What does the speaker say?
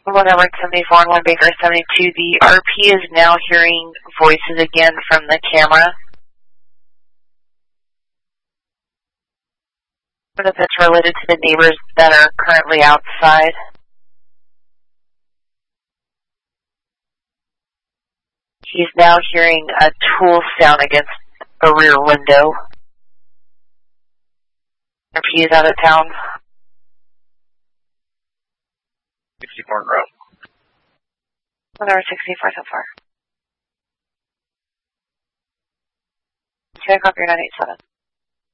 Whatever, 74 and 1 Baker 72, the RP is now hearing voices again from the camera. But if it's related to the neighbors that are currently outside. He's now hearing a tool sound against a rear window. RP is out of town. 64 in row. Whatever, 64 so far. Okay, copy your 987.